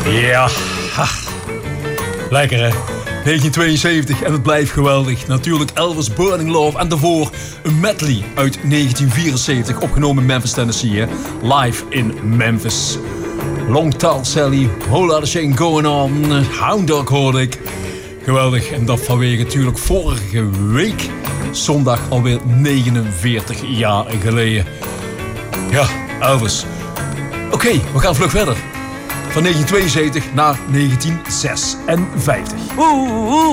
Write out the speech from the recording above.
Ja, lekker hè. 1972 en het blijft geweldig. Natuurlijk Elvis Burning Love en daarvoor een medley uit 1974 opgenomen in Memphis, Tennessee. Hè? Live in Memphis. Long Tall Sally, Whole Lotta Shit Going On, Hound Dog hoorde ik. Geweldig en dat vanwege natuurlijk vorige week zondag alweer 49 jaar geleden. Ja, Elvis. Oké, we gaan vlug verder. Van 1972 naar 1956.